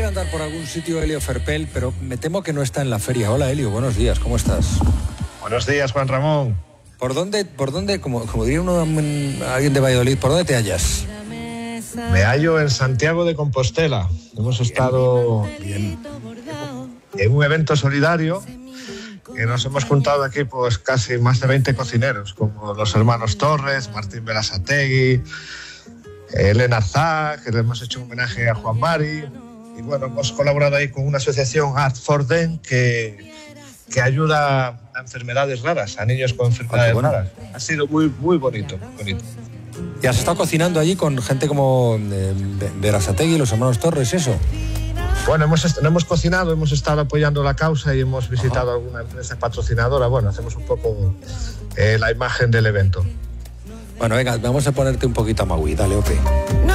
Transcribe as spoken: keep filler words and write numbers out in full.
debe andar por algún sitio Elio Ferpel, pero me temo que no está en la feria. Hola, Elio, buenos días, ¿cómo estás? Buenos días, Juan Ramón. ¿Por dónde, por dónde, como, como diría uno, alguien de Valladolid, por dónde te hallas? Me hallo en Santiago de Compostela. Hemos bien, estado bien. en un evento solidario que nos hemos juntado aquí pues casi más de veinte cocineros, como los hermanos Torres, Martín Berasategui, Elena Zá, que le hemos hecho un homenaje a Juan Mari. Y bueno, hemos colaborado ahí con una asociación Art for Them que, que ayuda a enfermedades raras, a niños con enfermedades bueno. raras. Ha sido muy, muy bonito, muy bonito. ¿Y has estado cocinando allí con gente como eh, Berasategui y los hermanos Torres, eso? Bueno, hemos, no hemos cocinado, hemos estado apoyando la causa y hemos visitado Ajá. alguna empresa patrocinadora. Bueno, hacemos un poco eh, la imagen del evento. Bueno, venga, vamos a ponerte un poquito a Maui. Dale, Ope.